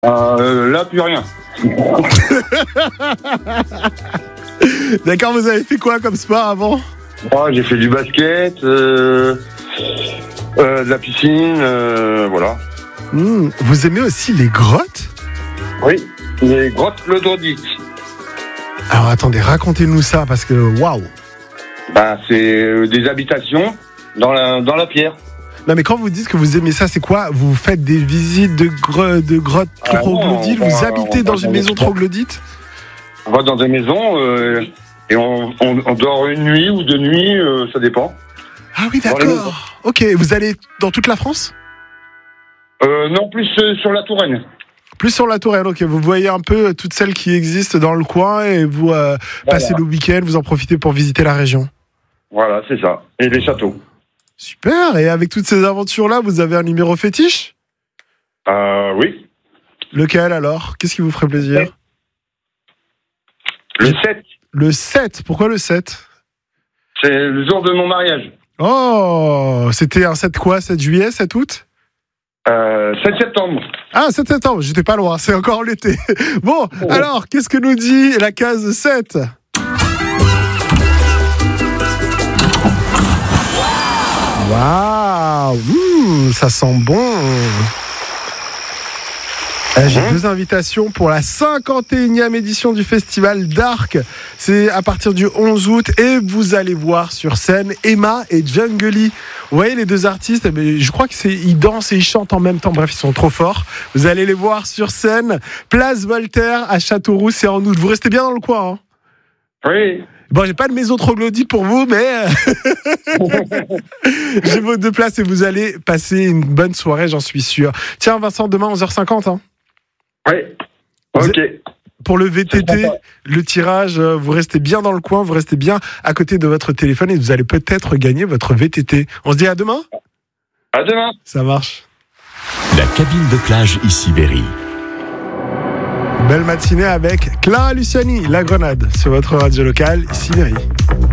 Là, plus rien. D'accord, vous avez fait quoi comme sport avant ? J'ai fait du basket, de la piscine, voilà. Vous aimez aussi les grottes ? Oui, les grottes Clodrodites. Alors attendez, racontez-nous ça parce que waouh. C'est des habitations dans la pierre. Non mais quand vous dites que vous aimez ça, c'est quoi ? Vous faites des visites de grottes troglodytes ? Vous habitez dans une maison troglodyte ? On va dans des maisons et on dort une nuit ou 2 nuits, ça dépend. Ah oui, d'accord. Ok, vous allez dans toute la France ? Non, plus sur la Touraine. Plus sur la Touraine, ok. Vous voyez un peu toutes celles qui existent dans le coin et vous passez le week-end, vous en profitez pour visiter la région. Voilà, c'est ça. Et les châteaux. Super. Et avec toutes ces aventures-là, vous avez un numéro fétiche ? Oui. Lequel alors ? Qu'est-ce qui vous ferait plaisir ? Le 7. Le 7. Pourquoi le 7 ? C'est le jour de mon mariage. Oh, c'était un 7 quoi ? 7 juillet, 7 août ? 7 septembre. Ah, 7 septembre, j'étais pas loin, c'est encore l'été. Bon, alors, qu'est-ce que nous dit la case 7 ? Waouh, ça sent bon. J'ai 2 invitations pour la 51e édition du Festival d'Arc. C'est à partir du 11 août et vous allez voir sur scène Emma et Jungly. Vous voyez les 2 artistes, mais je crois ils dansent et ils chantent en même temps. Bref, ils sont trop forts. Vous allez les voir sur scène. Place Voltaire à Châteauroux, c'est en août. Vous restez bien dans le coin, hein ? Oui. Bon, j'ai pas de maison troglodyte pour vous, mais j'ai vos 2 places et vous allez passer une bonne soirée, j'en suis sûr. Tiens, Vincent, demain 11h50, hein ? Oui, ok. Pour le VTT, le tirage, vous restez bien dans le coin, vous restez bien à côté de votre téléphone et vous allez peut-être gagner votre VTT. On se dit à demain ? À demain. Ça marche. La cabine de plage ici Berry. Belle matinée avec Clara Luciani, La Grenade, sur votre radio locale, ici Berry.